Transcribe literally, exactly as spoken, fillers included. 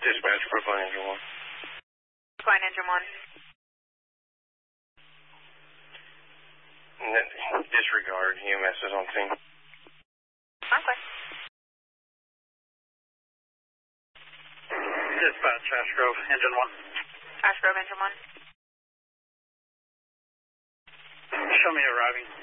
Dispatch, Brookline Engine one. Brookline Engine one. Disregard, E M S is on scene. Okay. Dispatch, Ash Grove, Engine one. Ash Grove Engine one. Show me arriving.